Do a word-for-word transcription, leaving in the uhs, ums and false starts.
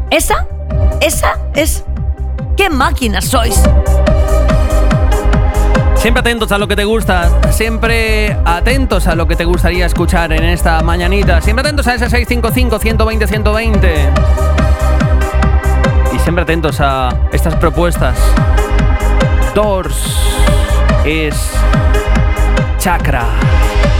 Esa, esa es... ¡Qué máquinas sois! Siempre atentos a lo que te gusta, siempre atentos a lo que te gustaría escuchar en esta mañanita, siempre atentos a ese seis cinco cinco, ciento veinte, ciento veinte. Y siempre atentos a estas propuestas. Doors es Chakra.